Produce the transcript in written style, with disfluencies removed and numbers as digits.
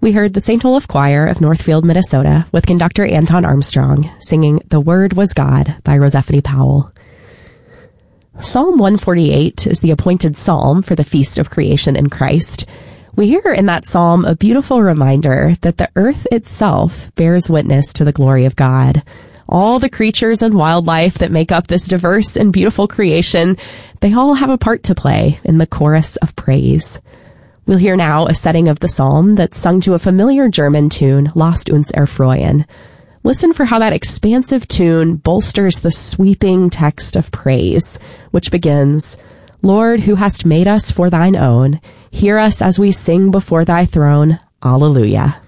we heard the St. Olaf Choir of Northfield, Minnesota, with conductor Anton Armstrong singing The Word Was God by Rosephany Powell. Psalm 148 is the appointed psalm for the Feast of Creation in Christ. We hear in that psalm a beautiful reminder that the earth itself bears witness to the glory of God. All the creatures and wildlife that make up this diverse and beautiful creation, they all have a part to play in the chorus of praise. We'll hear now a setting of the psalm that's sung to a familiar German tune, Lasst uns erfreuen. Listen for how that expansive tune bolsters the sweeping text of praise, which begins, Lord, who hast made us for thine own, hear us as we sing before thy throne. Alleluia.